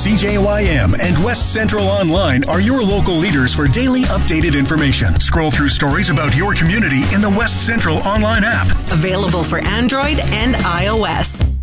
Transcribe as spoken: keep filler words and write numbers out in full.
C J Y M and West Central Online are your local leaders for daily updated information. Scroll through stories about your community in the West Central Online app. Available for Android and iOS.